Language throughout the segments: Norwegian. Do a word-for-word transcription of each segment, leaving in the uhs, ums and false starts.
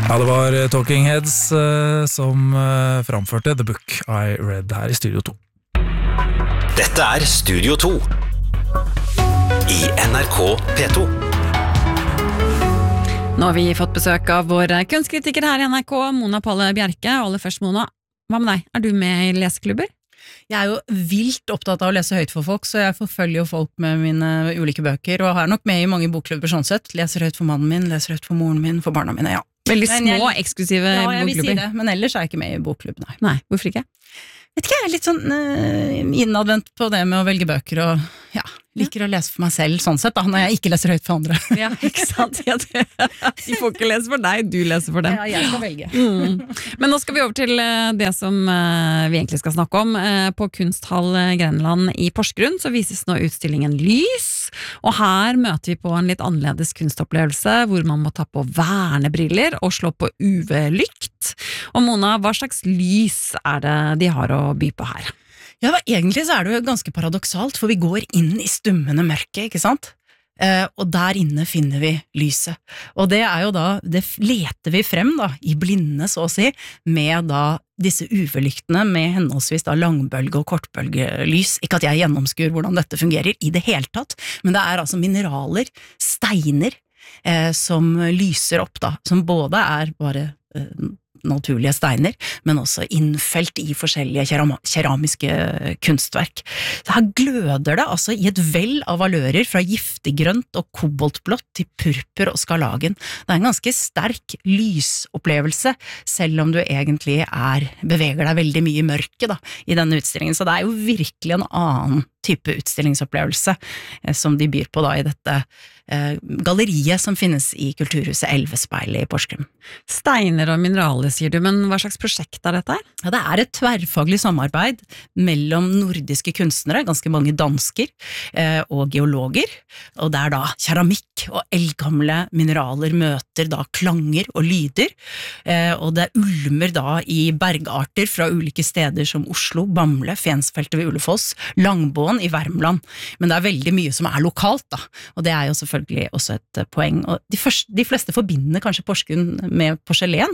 Ja, det var Talking Heads uh, som uh, framførte The Book I Read her i Studio to. Dette er Studio to i N R K P to. Nå har vi fått besøk av vår kunstkritiker her i N R K, Mona Palle Bjerke. Aller først, Mona, hva med deg? Er du med i leseklubber? Jeg er jo vilt opptatt av å lese høyt for folk, så jeg forfølger jo folk med mine ulike bøker, og er nok med i mange bokklubber sånn sett. Leser høyt for mannen min, leser høyt for moren min, for barna mine, ja. Veldig Men små, jeg, eksklusive ja, bokklubber. jeg vil si det, men ellers er jeg ikke med i bokklubb, nei. Nei, hvorfor ikke? Vet ikke, jeg er litt sånn uh, innadvendt på det med å velge bøker, og ja, liker å lese for meg selv, sånn sett da, når jeg ikke leser høyt for andre. Ja, ikke sant? Ja, de får ikke lese for deg, du leser for dem. Ja, jeg skal velge. Mm. Men nå skal vi over til det som vi egentlig skal snakke om. På Kunsthall Grenland i Porsgrunn så vises nå utstillingen Lys, og her møter vi på en litt annerledes kunstopplevelse, hvor man må ta på vernebriller og slå på U V-lykt. Og Mona, hva slags lys er det de har å by på her? Ja, egentlig så er det jo ganske paradoksalt, for vi går inn i stummende mørke, ikke sant? Eh, og der inne finner vi lyset. Og det er jo da, det leter vi frem da, i blinde så å si, med da disse U V-lyktene med henholdsvis da langbølge- og kortbølgelys. Ikke at jeg gjennomskuer hvordan dette fungerer i det hele tatt, men det er altså mineraler, steiner, eh, som lyser opp da, som både er bare eh, naturlige steiner, men også innfelt i forskjellige keram keramiske kunstverk. Så her gløder det altså i et vell av valører fra giftiggrønt og koboltblått til purpur og skarlagen. Det er en ganske sterk lysopplevelse, selv om du egentlig er, beveger deg veldig mye i mørket da, i denne utstillingen. Så det er jo virkelig en annen type utstillingsopplevelse eh, som de byr på da i dette eh, galleriet som finnes i Kulturhuset Elvespeilet i Porsgrunn. Steiner og mineraler, sier du, men hva slags prosjekt er dette her? Ja, det er et tverrfaglig samarbeid mellom nordiske kunstnere, ganske mange dansker eh, og geologer, og der da keramikk og eldgamle mineraler møter da klanger og lyder, eh, og det ulmer da i bergarter fra ulike steder som Oslo, Bamble, Fensfeltet ved Ulefoss, Langbåen i Värmland, men det er veldig mye som er lokalt da, og det er jo selvfølgelig også et poeng, og de, første, de fleste forbinder kanskje Porsgrunn med porselen,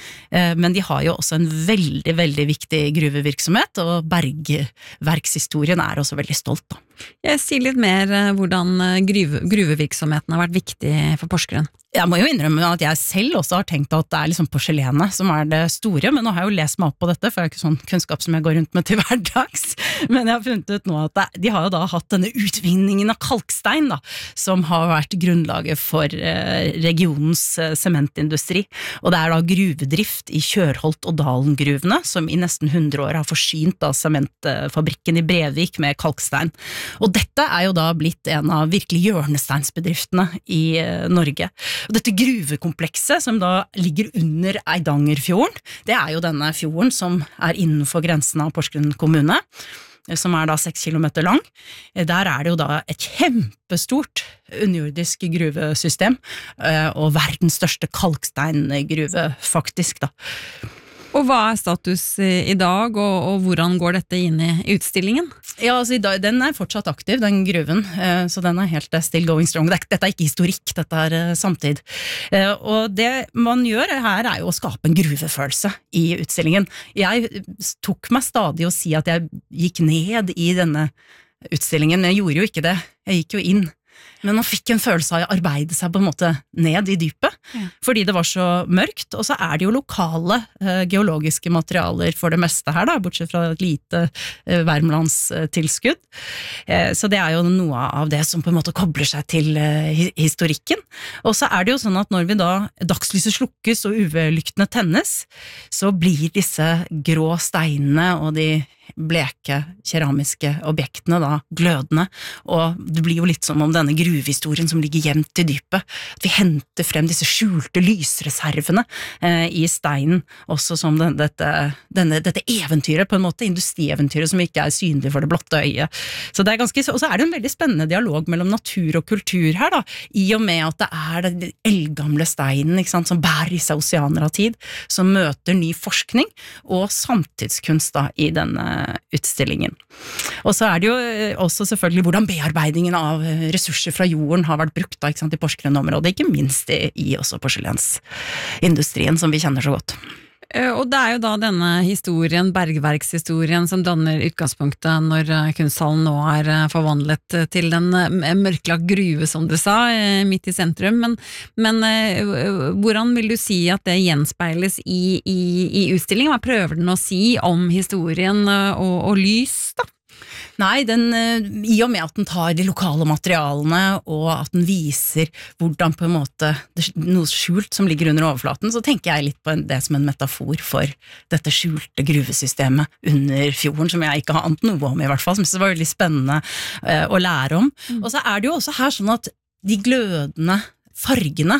men de har jo også en veldig, veldig viktig gruvevirksomhet, og bergverkshistorien er også veldig stolt da. Jeg sier litt mer hvordan gruve, gruvevirksomheten har vært viktig for Porsgrunn. Jeg må jo innrømme at jeg selv også har tenkt at det er liksom porselenet som er det store, men nå har jeg jo lest meg opp på dette, for jeg er ikke sånn kunnskap som jeg går rundt med til hverdags, men jeg har funnet ut nå at det, de har jo da hatt denne utvinningen av kalkstein da, som har vært grunnlaget for eh, regionens eh, sementindustri, og det er da gruvedrift i Kjørholt og Dalen-gruvene, som i nesten hundre år har forsynt da sementfabrikken i Brevik med kalkstein. Og dette er jo da blitt en av virkelig hjørnesteinsbedriftene i eh, Norge. Og dette gruvekomplekset som da ligger under Eidangerfjorden, det er jo denne fjorden som er innenfor grensen av Porsgrunn kommune, som er da seks kilometer lang. Der er det jo da et kjempestort underjordisk gruvesystem, og verdens største kalksteingruve faktisk da. Og hva er status i dag, og, og hvordan går dette inn i utstillingen? Ja, altså i dag, den er fortsatt aktiv, den gruven, så den er helt still going strong. Dette er ikke historikk, dette er samtid. Og det man gjør her er jo å skape en gruvefølelse i utstillingen. Jeg tok meg stadig å si at jeg gikk ned i denne utstillingen, men jeg gjorde jo ikke det. Jeg gikk jo inn. Men man fikk en følelse av å arbeide seg på en måte ned i dypet, ja. Fordi det var så mørkt, og så er det jo lokale eh, geologiske materialer for det meste her da, bortsett fra et lite eh, Värmlandstilskudd. Eh, så det er jo noe av det som på en måte kobler seg til eh, historikken. Og så er det jo sånn at når vi da dagslyset slukkes og U V-lyktene tennes, så blir disse grå steinene og de bleke keramiske objektene da glødende, og det blir jo litt som om denne gruvehistorien som ligger gjemt i dypet, at vi henter frem disse skjulte lysreservene eh, i steinen, også som den, dette, denne, dette eventyret på en måte, industrieventyret som ikke er synlig for det blotte øyet. Så det er ganske, og så er det en veldig spennende dialog mellom natur og kultur her da, i og med at det er den eldgamle steinen, ikke sant, som bærer i seg oseaner av tid, som møter ny forskning og samtidskunst da, i denne utstillingen. Og så er det jo også selvfølgelig hvordan bearbeidingen av ressurser fra jorden har vært brukt da, ikke sant, i Porsgrunn-området, ikke minst i, i også porselensindustrien som vi kjenner så godt. Og det er jo da denne historien, bergverkshistorien, som danner utgangspunktet når kunsthallen nå er forvandlet til en mørklagt gruve, som du sa, midt i sentrum. Men, men hvordan vil du si at det gjenspeiles i, i, i utstillingen? Hva prøver den å si om historien og, og lys, da? Nei, den, i og med at den tar de lokale materialene, og at den viser hvordan på en måte det, noe skjult som ligger under overflaten, så tenker jeg litt på det som en metafor for dette skjulte gruvesystemet under fjorden, som jeg ikke har ant noe om i hvert fall, som det var veldig spennende uh, å lære om. Mm. Og så er det jo også her sånn at de glødende fargene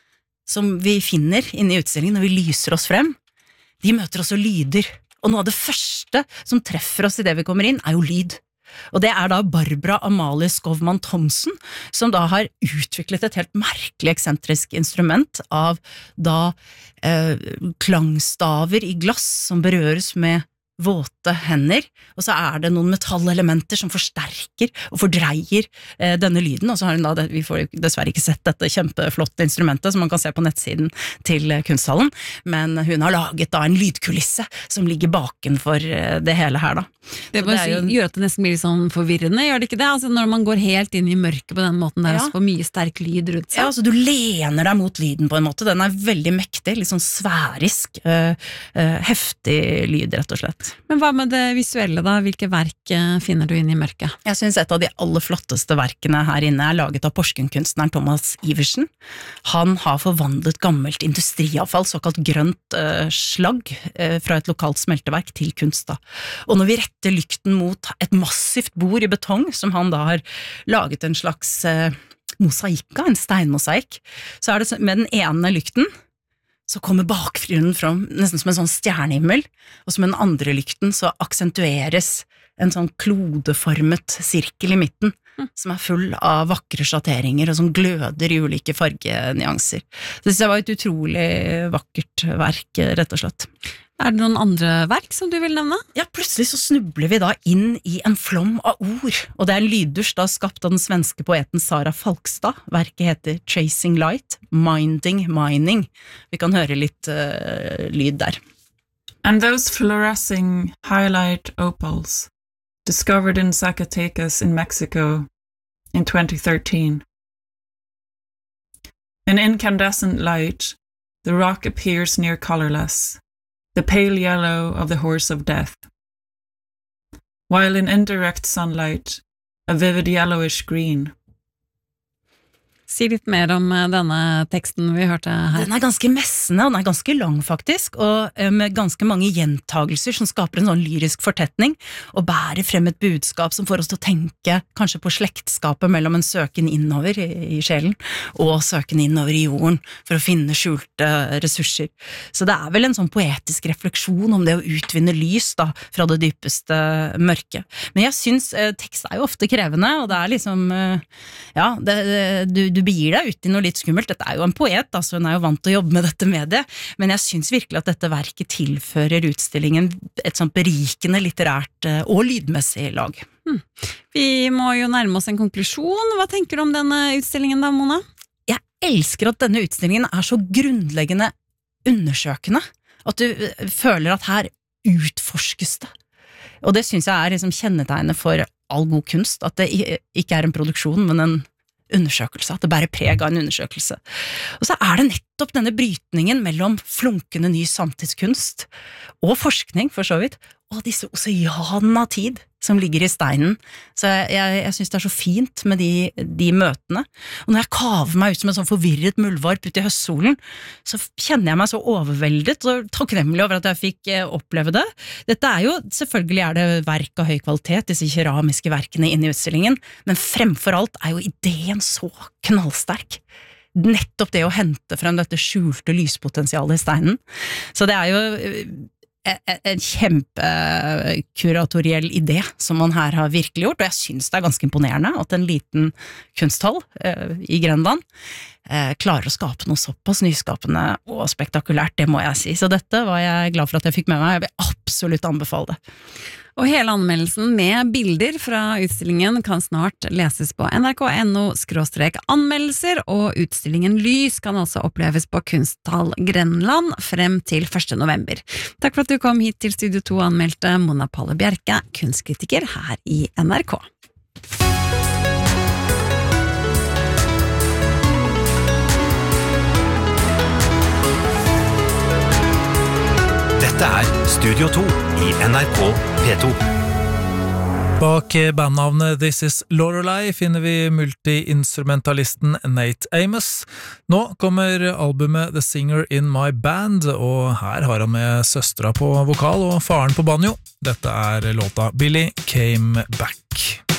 som vi finner inne i utstillingen når vi lyser oss frem, de møter også lyder. Og noe av det første som treffer oss i det vi kommer inn, er jo lyd. Og det er da Barbara Amalie Skovman Thomsen, som da har utviklet et helt merkelig eksentrisk instrument av da eh, klangstaver i glass som berøres med våte hender, og så er det noen metallelementer som forsterker og fordreier eh, denne lyden, og så har hun da, vi får dessverre ikke sett dette kjempeflotte instrumentet som man kan se på nettsiden til kunsthallen, men hun har laget da en lydkulisse som ligger bakenfor eh, det hele her da. Det, det jo, gjør at det nesten blir litt sånn forvirrende, gjør det ikke det? Altså når man går helt inn i mørket på den måten der, ja. Så får mye sterk lyd rundt seg. Ja, altså du lener deg mot lyden på en måte, den er veldig mektig, litt sånn sfærisk, øh, øh, heftig lyd rett og slett. Men hva med det visuelle da? Hvilke verk finner du inn i mørket? Jeg synes et av de aller flotteste verkene her inne er laget av Porsgrunn-kunstneren Thomas Iversen. Han har forvandlet gammelt industriavfall, såkalt grønt øh, slagg, øh, fra et lokalt smelteverk til kunst da. Og når vi retter lykten mot et massivt bord i betong, som han da har laget en slags øh, mosaikka, en steinmosaikk, så er det med den ene lykten, så kommer bakgrunnen fram nesten som en sånn stjernehimmel, og som den andre lykten så aksentueres en sånn klodeformet sirkel i midten, mm. som er full av vakre sjatteringer og som gløder i ulike fargenyanser. Det synes jeg var et utrolig vakkert verk, rett og slett. Er det noen andre verk som du vil nevne? Ja, plutselig så snubler vi da inn i en flom av ord, og det er en lyddusj da skapt av den svenske poeten Sara Falkstad. Verket heter Chasing Light, Minding Mining. Vi kan høre litt uh, lyd der. And those fluorescing highlight opals, discovered in Zacatecas in Mexico in twenty thirteen. In incandescent light, the rock appears near colorless, the pale yellow of the horse of death, while in indirect sunlight, a vivid yellowish green. Si litt mer om denne teksten vi hørte her. Den er ganske messende, og den er ganske lang faktisk, og med ganske mange gjentagelser som skaper en sånn lyrisk fortetning, og bærer frem et budskap som får oss til å tenke kanskje på slektskapet mellom en søken innover i, i sjelen, og søken innover i jorden, for å finne skjulte ressurser. Så det er vel en sånn poetisk refleksjon om det å utvinne lys da, fra det dypeste mørket. Men jeg synes eh, tekst er jo ofte krevende, og det er liksom, eh, ja, det, du, du Du begir deg ut i noe litt skummelt. Dette er jo en poet, altså hun er jo vant til å jobbe med dette mediet, men jeg synes virkelig at dette verket tilfører utstillingen et sånt berikende litterært og lydmessig lag. Hmm. Vi må jo nærme oss en konklusjon. Hva tenker du om denne utstillingen da, Mona? Jeg elsker at denne utstillingen er så grunnleggende undersøkende, at du føler at her utforskes det. Og det synes jeg er liksom kjennetegnet for all god kunst, at det ikke er en produksjon, men en undersøkelse, at det bærer preg av en undersøkelse. Og så er det nettopp denne brytningen mellom flunkende ny samtidskunst og forskning, for så vidt, og disse oseanene av tid som ligger i steinen. Så jeg, jeg, jeg synes det er så fint med de, de møtene. Og når jeg kaver meg ut som en sånn forvirret muldvarp ute i høstsolen, så kjenner jeg meg så overveldet og takknemlig over at jeg fikk oppleve det. Dette er jo, selvfølgelig er det verk av høy kvalitet, disse keramiske verkene inne i utstillingen, men fremfor alt er jo ideen så knallsterk. Nettopp det å hente frem dette skjulte lyspotensialet i steinen. Så det er jo en kjempekuratoriell idé som man her har virkelig gjort, og jeg synes det er ganske imponerende at en liten kunsthall eh, i Grenland eh, klarer å skape noe såpass nyskapende og spektakulært, det må jeg si. Så dette var jeg glad for at jeg fikk med meg. Jeg vil absolutt anbefale det. Og hele anmeldelsen med bilder fra utstillingen kan snart leses på N R K punktum N O skråstrek anmeldelser, og utstillingen Lys kan altså oppleves på Kunsthall Grenland frem til første november. Takk for at du kom hit til Studio to og anmeldte, Mona Palle Bjerke, kunstkritiker her i N R K. Dette er Studio to i N R K P to. Bak bandnavnet This Is Lorelei finner vi multi-instrumentalisten Nate Amos. Nå kommer albumet The Singer in My Band, og her har han med søstra på vokal og faren på banjo. Dette er låta Billy Came Back.